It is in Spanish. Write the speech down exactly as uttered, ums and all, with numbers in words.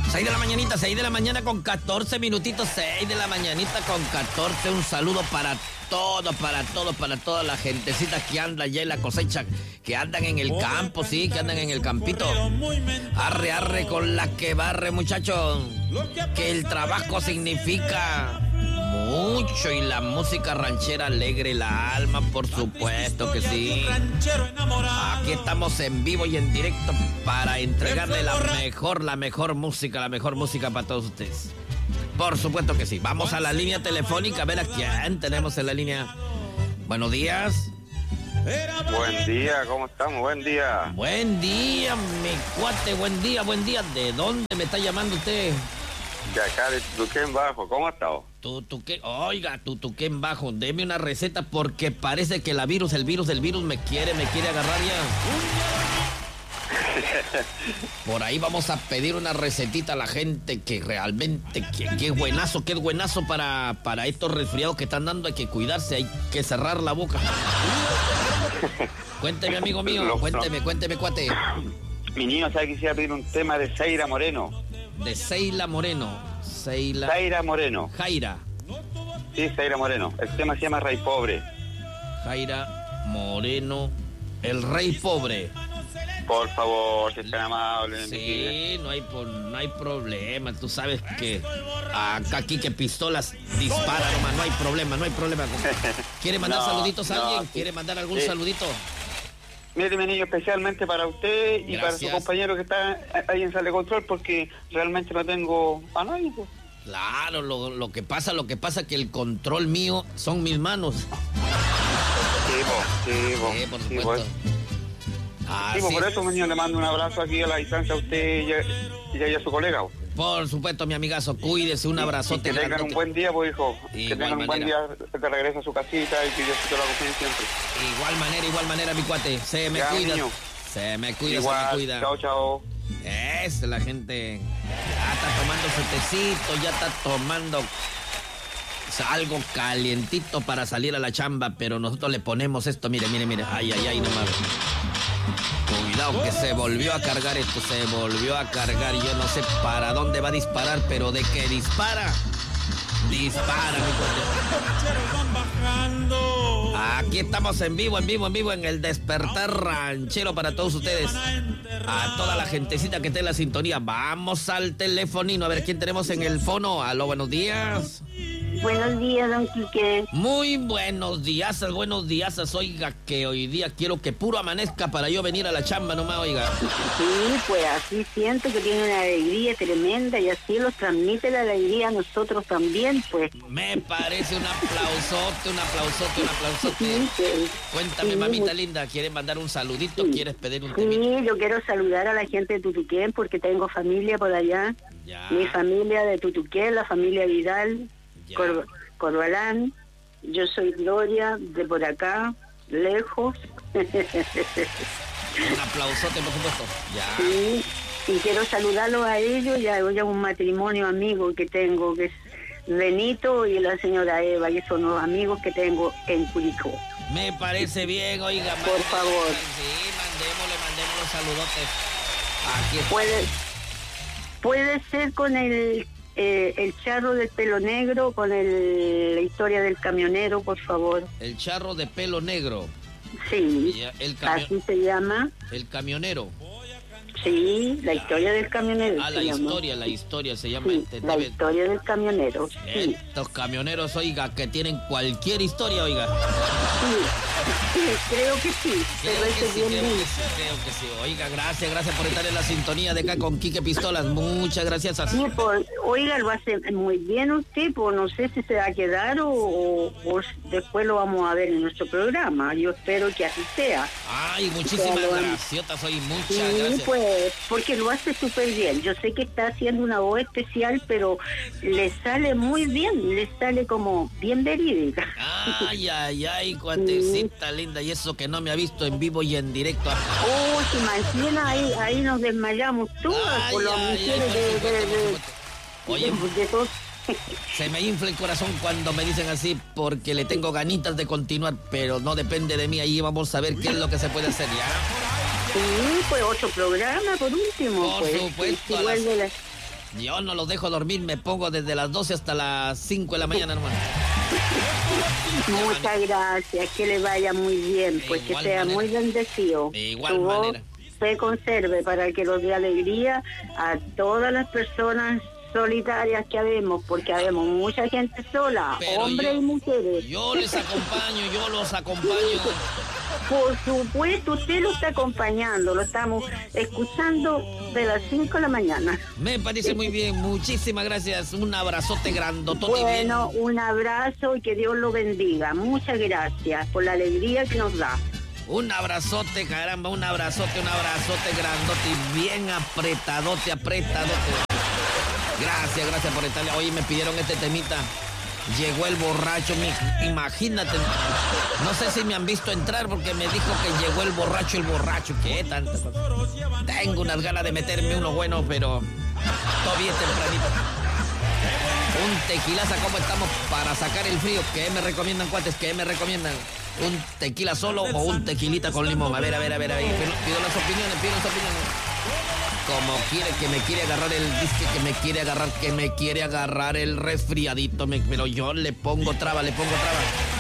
seis de la mañanita, seis de la mañana con catorce minutitos, seis de la mañanita con catorce. Un saludo para todos, para todos, para toda la gentecita que anda allá en la cosecha, que andan en el campo, sí, que andan en el campito. Arre, arre con la que barre, muchachos. Que el trabajo significa mucho y la música ranchera alegre la alma, por supuesto que sí. Aquí estamos en vivo y en directo para entregarle la mejor, la mejor música, la mejor música para todos ustedes. Por supuesto que sí. Vamos a la línea telefónica a ver a quién tenemos en la línea. Buenos días. Buen día, ¿cómo estamos? Buen día. Buen día, mi cuate, buen día, buen día. ¿De dónde me está llamando usted? De acá de Tutuquén Bajo, ¿cómo ha estado? Tutuquén, oiga, Tutuquén Bajo, deme una receta porque parece que la virus, el virus, el virus me quiere, me quiere agarrar ya. Por ahí vamos a pedir una recetita a la gente que realmente, que, que buenazo, que es buenazo para, para estos resfriados que están dando. Hay que cuidarse, hay que cerrar la boca. Cuénteme, amigo mío, cuénteme, cuénteme, cuate. Mi niño sabe que quisiera pedir un tema de Zaira Moreno. De Seila Moreno. Seila. Zaira Moreno. Jaira. Sí, Zaira Moreno. El tema se llama Rey Pobre. Jaira Moreno, el Rey Pobre. Por favor, si es tan amable. Sí, no hay, no hay problema. Tú sabes que acá aquí que pistolas dispara nomás. No hay problema, no hay problema. ¿Quiere mandar no, saluditos a no, alguien? Sí. ¿Quiere mandar algún sí. saludito? Mire, mi niño, especialmente para usted y Gracias. Para su compañero que está ahí en sala de control, porque realmente no tengo a nadie. Pues. Claro, lo, lo que pasa, lo que pasa que el control mío son mis manos. Sí, po, sí, po, sí, por sí, supuesto. Pues. Ah, sí, pues por eso, mi niño, le mando un abrazo aquí a la distancia a usted y a, y a su colega. Po. Por supuesto, mi amigazo, cuídese, un abrazote. Y que tengan un buen día, pues, hijo. Igual que tengan un buen día de regreso a su casita y que Dios te lo acompañe siempre. Igual manera, igual manera, mi cuate. Se me ya, cuida. Niño. Se me cuida, igual, se me cuida. Chao, chao. Es la gente ya está tomando su tecito, ya está tomando algo calientito para salir a la chamba, pero nosotros le ponemos esto, mire, mire, mire. Ay, ay, ay, nomás. Cuidado que se volvió a cargar esto, se volvió a cargar. Yo no sé para dónde va a disparar, pero de que dispara, dispara, mi cuate. Aquí estamos en vivo, en vivo, en vivo, en el Despertar Ranchero para todos ustedes. A toda la gentecita que esté en la sintonía. Vamos al telefonino, a ver quién tenemos en el fono. Aló, buenos días. Buenos días, don Quique. Muy buenos días, buenos días. Oiga, que hoy día quiero que puro amanezca para yo venir a la chamba nomás, oiga. Sí, pues así siento que tiene una alegría tremenda y así los transmite la alegría a nosotros también, pues. Me parece un aplausote, un aplausote, un aplausote. Sí, sí. Cuéntame, sí, mamita sí. linda, ¿quieres mandar un saludito? Sí. ¿Quieres pedir un temita? Sí, yo quiero saludar a la gente de Tutuquén porque tengo familia por allá. Ya. Mi familia de Tutuquén, la familia Vidal. Cor Corbalán, yo soy Gloria, de por acá, lejos. Un aplausote, por supuesto. Ya. Sí, y quiero saludarlos a ellos y a, a un matrimonio amigo que tengo, que es Benito y la señora Eva, que son los amigos que tengo en Curicó. Me parece bien, oiga. Por mandémosle, favor. Sí, mandémosle, mandémosle los saludotes. Aquí está. Puede, puede ser con el... Eh, el charro del pelo negro con el, la historia del camionero, por favor. El charro de pelo negro. Sí, Ya, el cami así se llama. El camionero. Sí, la historia del camionero. Ah, se la llama. historia, la historia se llama. Sí, este, la debe... historia del camionero. Sí. Estos camioneros, oiga, que tienen cualquier historia, oiga. Sí, sí, creo que sí. Creo pero que ese sí, bien creo que dicho. sí, creo que sí. Oiga, gracias, gracias por estar en la sintonía de acá con Quique Pistolas. Muchas gracias. Sí, pues, oiga, lo hace muy bien usted, pues no sé si se va a quedar o, o, o después lo vamos a ver en nuestro programa. Yo espero que así sea. Ay, muchísimas Pero, graciotas, oye, muchas Sí, gracias. pues, porque lo hace súper bien. Yo sé que está haciendo una voz especial, pero le sale muy bien, le sale como bien verídica. Ay, ay, ay, cuatecita linda. Y eso que no me ha visto en vivo y en directo. Oh, si imagina, ahí, ahí nos desmayamos todas Ay, por los ay, ay, mujeres por de, de, supuesto, de, por supuesto. Oye, de, de todo. se me infla el corazón cuando me dicen así porque le tengo ganitas de continuar, pero no depende de mí. Ahí vamos a ver qué es lo que se puede hacer, ¿ya? Sí, pues otro programa por último. Por pues, supuesto, si a las- vuelve la- Yo no los dejo dormir, me pongo desde las doce hasta las cinco de la mañana, hermano. Muchas gracias, que le vaya muy bien, pues que sea manera. Muy bendecido. De igual manera. Se conserve para que los dé alegría a todas las personas solitarias que habemos, porque habemos mucha gente sola, pero hombres yo, y mujeres. Yo les acompaño, yo los acompaño. Por supuesto, usted lo está acompañando, lo estamos escuchando de las cinco de la mañana. Me parece muy bien, muchísimas gracias, un abrazote grandotote. Bueno, bien. Un abrazo y que Dios lo bendiga, muchas gracias por la alegría que nos da. Un abrazote, caramba, un abrazote, un abrazote grandote y bien apretadote, apretadote. Gracias, gracias por estar. Oye, me pidieron este temita. Llegó el borracho, mi, imagínate. No sé si me han visto entrar porque me dijo que llegó el borracho, el borracho. ¿Qué tanto? Tengo unas ganas de meterme uno bueno, pero todavía es tempranito. Un tequilaza, ¿cómo estamos para sacar el frío? ¿Qué me recomiendan, cuates? ¿Qué me recomiendan? ¿Un tequila solo o un tequilita con limón? A ver, a ver, a ver, a ver. Pido las opiniones, pido las opiniones. Como quiere, que me quiere agarrar el disque, que me quiere agarrar, que me quiere agarrar el resfriadito, me, pero yo le pongo traba, le pongo traba.